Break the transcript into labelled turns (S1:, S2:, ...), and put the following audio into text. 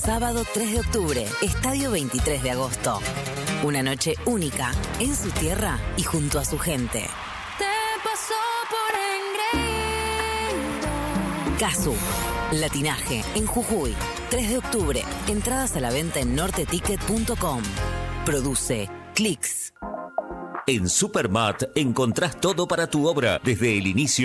S1: Sábado 3 de octubre, Estadio 23 de agosto. Una noche única en su tierra y junto a su gente.
S2: Te pasó por engreído.
S1: Casu, Latinaje, en Jujuy. 3 de octubre, entradas a la venta en norteticket.com. Produce Clix.
S3: En Supermat encontrás todo para tu obra, desde el inicio